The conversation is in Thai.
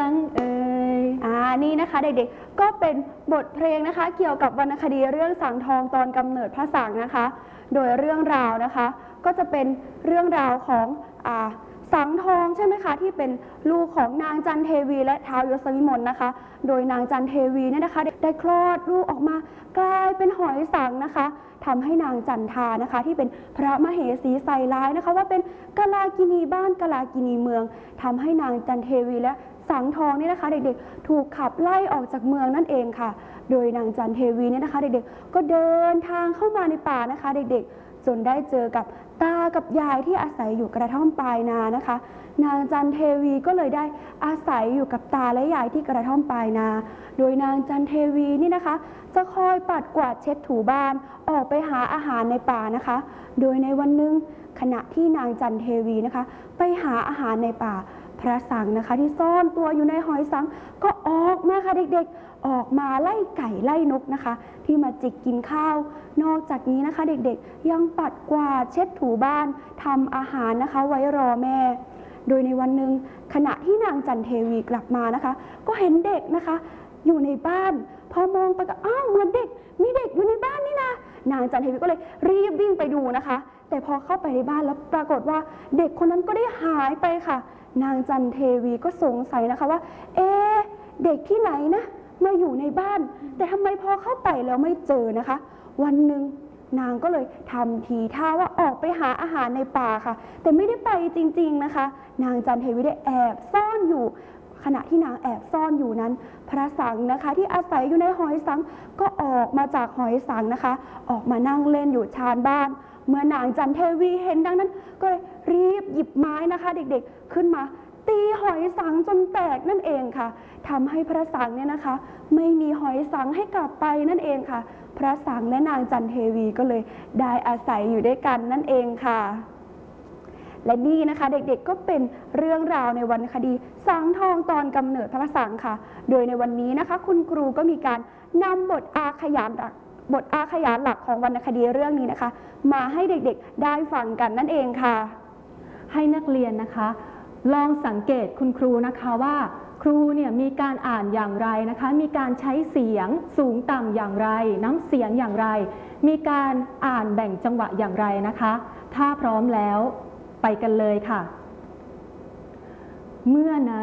งเอ่ยนี่นะคะเด็กๆก็เป็นบทเพลงนะคะเกี่ยวกับวรรณคดีเรื่องสังทองตอนกำเนิดพระสังนะคะโดยเรื่องราวนะคะก็จะเป็นเรื่องราวของสังทองใช่ไหมคะที่เป็นลูกของนางจันเทวีและท้าวยศวิมลนะคะโดยนางจันเทวีเนี่ยนะคะได้คลอดลูกออกมากลายเป็นหอยสังนะคะทำให้นางจันทานะคะที่เป็นพระมเหสีใส่ร้ายนะคะว่าเป็นกลากินีบ้านกลากินีเมืองทำให้นางจันเทวีและสังทองนี่นะคะเด็กๆถูกขับไล่ออกจากเมืองนั่นเองค่ะโดยนางจันเทวีเนี่ยนะคะเด็กๆก็เดินทางเข้ามาในป่านะคะเด็กๆจนได้เจอกับตากับยายที่อาศัยอยู่กระท่อมปลายนานะคะนางจันเทวีก็เลยได้อาศัยอยู่กับตาและยายที่กระท่อมปลายนาโดยนางจันเทวีนี่นะคะจะคอยปัดกวาดเช็ดถูบ้านออกไปหาอาหารในป่านะคะโดยในวันหนึ่งขณะที่นางจันเทวีนะคะไปหาอาหารในป่าพระสังนะคะที่ซ่อนตัวอยู่ในหอยสังก็ออกมาค่ะเด็กๆออกมาไล่ไก่ไล่นกนะคะที่มาจิกกินข้าวนอกจากนี้นะคะเด็กๆยังปัดกวาดเช็ดถูบ้านทำอาหารนะคะไว้รอแม่โดยในวันหนึ่งขณะที่นางจันเทวีกลับมานะคะก็เห็นเด็กนะคะอยู่ในบ้านพอมองไปก็เหมือนเด็กมีเด็กอยู่ในบ้านนี่นะนางจันเทวีก็เลยรีบวิ่งไปดูนะคะแต่พอเข้าไปในบ้านแล้วปรากฏว่าเด็กคนนั้นก็ได้หายไปค่ะนางจันเทวีก็สงสัยนะคะว่าเด็กที่ไหนนะมาอยู่ในบ้านแต่ทำไมพอเข้าไปแล้วไม่เจอนะคะวันหนึ่งนางก็เลยทำทีท่าว่าออกไปหาอาหารในป่าค่ะแต่ไม่ได้ไปจริงๆนะคะนางจันเทวีได้แอบซ่อนอยู่ขณะที่นางแอบซ่อนอยู่นั้นพระสังนะคะที่อาศัยอยู่ในหอยสังก็ออกมาจากหอยสังนะคะออกมานั่งเล่นอยู่ชานบ้านเมื่อนางจันเทวีเห็นดังนั้นก็เลยรีบหยิบไม้นะคะเด็กๆขึ้นมาตีหอยสังจนแตกนั่นเองค่ะทำให้พระสังเนี่ยนะคะไม่มีหอยสังให้กลับไปนั่นเองค่ะพระสังและนางจันเทวีก็เลยได้อาศัยอยู่ด้วยกันนั่นเองค่ะและนี่นะคะเด็กๆก็เป็นเรื่องราวในวรรณคดีสังทองตอนกำเนิดพระสังค่ะโดยในวันนี้นะคะคุณครูก็มีการนำบทอาขยานหลักของวรรณคดีเรื่องนี้นะคะมาให้เด็กๆได้ฟังกันนั่นเองค่ะให้นักเรียนนะคะลองสังเกตคุณครูนะคะว่าครูเนี่ยมีการอ่านอย่างไรนะคะมีการใช้เสียงสูงต่ำอย่างไรน้ำเสียงอย่างไรมีการอ่านแบ่งจังหวะอย่างไรนะคะถ้าพร้อมแล้วไปกันเลยค่ะเมื่อนั้น